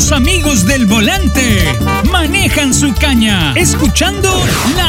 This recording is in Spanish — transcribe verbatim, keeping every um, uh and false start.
los amigos del volante manejan su caña, escuchando